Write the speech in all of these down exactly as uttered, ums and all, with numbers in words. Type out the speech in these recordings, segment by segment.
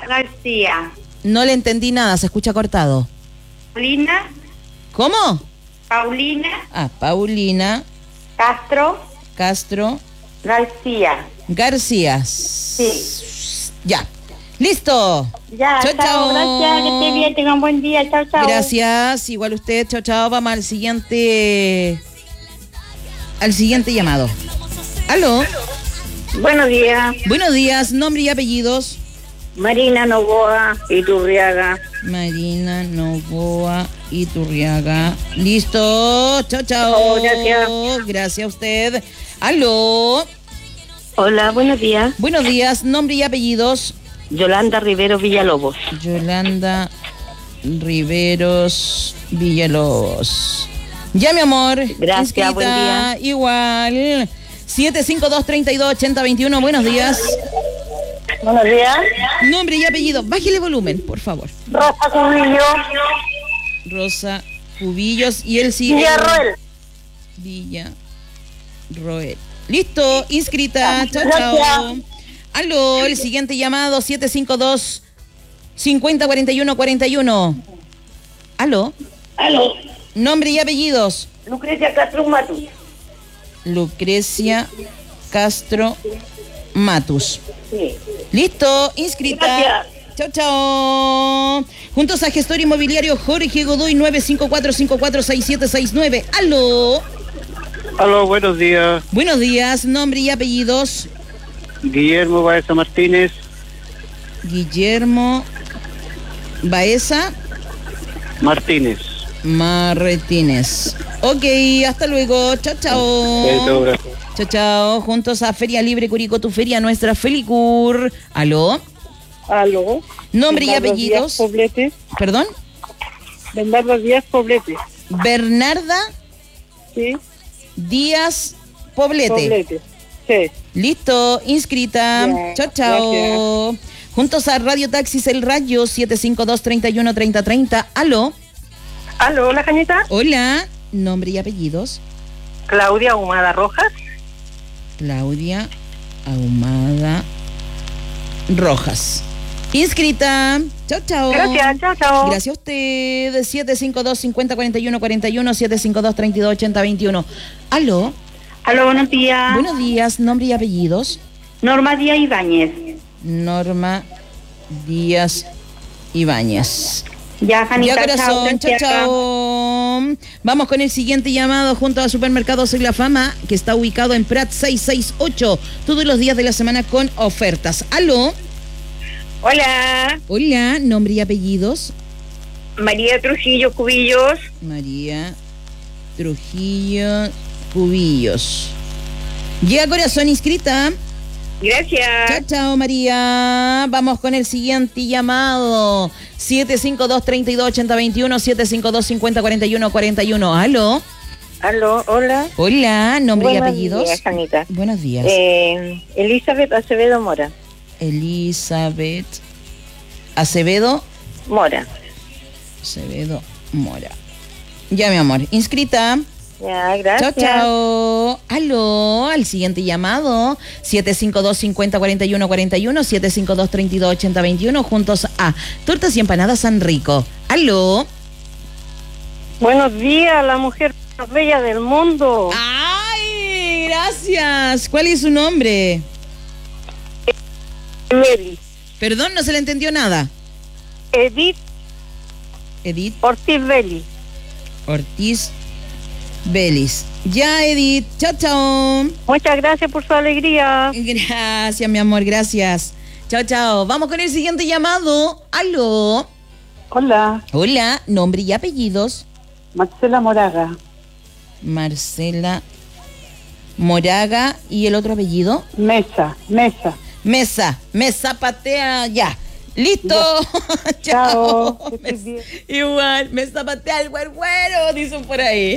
García. No le entendí nada, se escucha cortado. Paulina. ¿Cómo? Paulina. Ah, Paulina. Castro. Castro. García. García. Sí. Ya. ¡Listo! Ya, chao, chao. Gracias, que esté bien, tengan buen día. Chao, chao. Gracias, igual usted. Chao, chao. Vamos al siguiente... Al siguiente llamado. ¿Aló? Buenos días. Buenos días, nombre y apellidos. Marina Novoa, Iturriaga. Marina Novoa Iturriaga. Listo. Chao, chao. Oh, gracias. Gracias a usted. ¿Aló? Hola, buenos días. Buenos días, nombre y apellidos. Yolanda Rivero Villalobos. Yolanda Riveros Villalobos. Ya, mi amor. Gracias, inscrita, buen día. Igual. siete cinco dos, tres dos, ocho cero dos uno. Buenos días. Buenos días. Nombre y apellido. Bájele volumen, por favor. Rosa Cubillo. Rosa Cubillos. Y él sigue. Villarroel. Villarroel. Listo, inscrita. Chao, chao. Aló, el siguiente llamado, siete cinco dos, cinco cero, cuatro uno, cuatro uno. Aló. Aló. Nombre y apellidos. Lucrecia Castro Matus. Lucrecia Castro Matus. Sí. Listo, inscrita. Gracias. Chao, chao. Juntos a gestor inmobiliario Jorge Godoy, nueve cinco cuatro, cinco cuatro seis siete seis nueve. Aló. Aló, buenos días. Buenos días, nombre y apellidos. Guillermo Baeza Martínez. Guillermo Baeza Martínez. Martínez. Ok, hasta luego. Chao, chao. Eso, gracias. Chao, chao. Juntos a Feria Libre Curicó, tu feria, nuestra Felicur. ¿Aló? Aló. Nombre y Bernardo apellidos. Díaz Poblete. ¿Perdón? Bernardo Díaz Poblete. Bernarda Sí. Díaz Poblete. Poblete. Sí. Listo, inscrita. Ya, Chao, chao. Juntos a Radio Taxis El Rayo, siete cinco dos, tres uno, tres cero tres cero. ¿Aló? Aló, la Cañita. Hola. Nombre y apellidos. Claudia Humada Rojas. Claudia Ahumada Rojas. Inscrita. Chao, chao. Gracias, chao, chao. Gracias a usted. siete cinco dos, cinco cero, cuatro uno, cuatro uno, siete cinco dos, tres dos, ocho cero dos uno. ¿Aló? Aló, buenos días. Buenos días. Nombre y apellidos. Norma Díaz Ibáñez. Norma Díaz Ibáñez. Ya, Janita, Ya, corazón. Chao, chao. chao. Vamos con el siguiente llamado junto a Supermercado Soy la Fama, que está ubicado en Prat seiscientos sesenta y ocho, todos los días de la semana con ofertas. ¿Aló? Hola, Hola, nombre y apellidos. María Trujillo Cubillos. María Trujillo Cubillos. Ya, corazón, inscrita. Gracias. Chao, chao, María. Vamos con el siguiente llamado. siete cinco dos, tres dos, ocho cero dos uno, siete cinco dos, cinco cero, cuatro uno, cuatro uno. ¿Aló? Aló, hola. Hola, nombre Buenos y apellidos. días, Janita. Buenos días. Eh, Elizabeth Acevedo Mora. Elizabeth Acevedo Mora. Acevedo Mora. Ya, mi amor. Inscrita. Ya, gracias. Chao, chao. Aló, al siguiente llamado. siete cinco dos, cinco cero, cuatro uno, cuatro uno, siete cinco dos, tres dos, ocho cero dos uno, juntos a Tortas y Empanadas San Rico. Aló. Buenos días, la mujer más bella del mundo. ¡Ay! Gracias. ¿Cuál es su nombre? Meli. Perdón, no se le entendió nada. Edith Edith Ortiz Belli. Ortiz Vélez. Ya, Edith. Chao, chao. Muchas gracias por su alegría. Gracias, mi amor, gracias. Chao, chao. Vamos con el siguiente llamado. Aló. Hola, Hola, nombre y apellidos. Marcela Moraga. Marcela Moraga. ¿Y el otro apellido? Mesa, Mesa. Mesa. Mesa patea ya. Listo. Chao. Chao. Que estés Me- bien. igual, me zapatea el güero, dicen por ahí.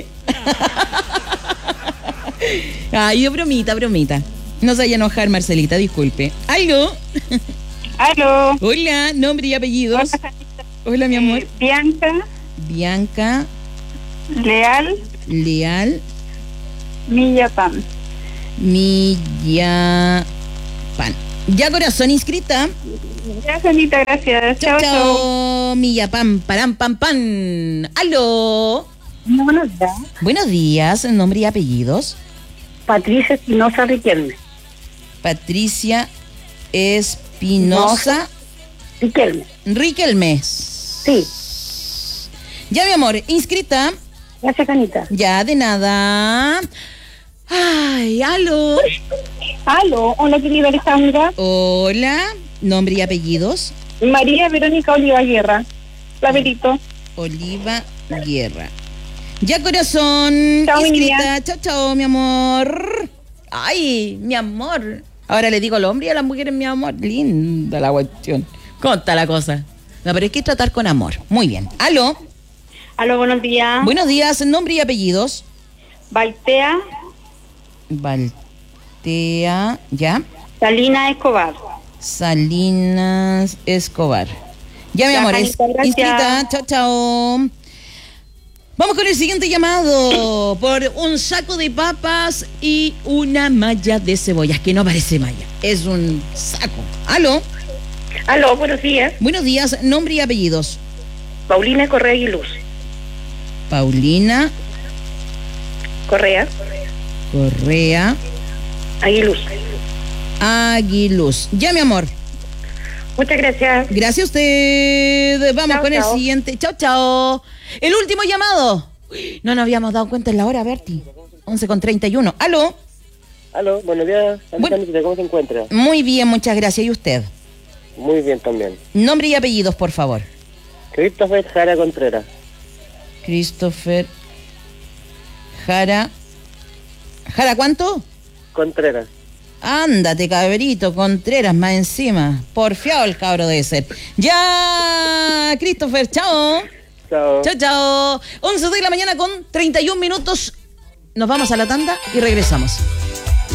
Ay, yo bromita, bromita. No se vaya a enojar, Marcelita, disculpe. ¿Algo? Aló. Hola, nombre y apellidos. Hola, mi amor. Eh, Bianca Bianca Leal Leal Millapán. Millapan. Ya, corazón, inscrita. Ya, Janita, gracias. Chao, Chao, chao. chao. Milla pam, param, pam, pam. Aló. Buenos días. Buenos días, nombre y apellidos. Patricia Espinosa Riquelme. Patricia Espinosa Riquelme. Riquelme. Sí. Ya, mi amor, inscrita. Gracias, Canita. Ya, de nada. Ay, aló. Aló, hola querida Alejandra. Hola, nombre y apellidos. María Verónica Oliva Guerra. Clavelito. Oliva Guerra. Ya, corazón. Chao, mi inscrita. niña. Chao, chao, mi amor. Ay, mi amor. Ahora le digo al hombre y a las mujeres, mi amor. Linda la cuestión. ¿Cómo está la cosa? No, pero hay que tratar con amor. Muy bien. Aló. Aló, buenos días. Buenos días, nombre y apellidos. Baltea Baltea, ¿ya? Salina Escobar. Salinas Escobar. Ya, mi Ya, amor, Janita, es- gracias. inscrita. Chao, chao. Vamos con el siguiente llamado por un saco de papas y una malla de cebollas, que no parece malla, es un saco. Aló, Aló, buenos días. buenos días, nombre y apellidos. Paulina Correa Aguiluz. Paulina Correa Correa Aguiluz. Aguiluz. Ya, mi amor, Muchas gracias. gracias a usted. Vamos Chao, con chao. el siguiente. Chao, chao. El último llamado. Uy, no nos habíamos dado cuenta en la hora, Berti. once con treinta y uno. Aló. Aló, buenos días, Buen- Alejandra, ¿cómo se encuentra? Muy bien, muchas gracias. ¿Y usted? Muy bien también. Nombre y apellidos, por favor. Christopher Jara Contreras. Christopher Jara. ¿Jara cuánto? Contreras. Ándate, cabrito, Contreras, más encima. Porfiado el cabro debe ser. Ya, Christopher, chao. Chao. Chao, chao. once de la mañana con treinta y un minutos. Nos vamos a la tanda y regresamos.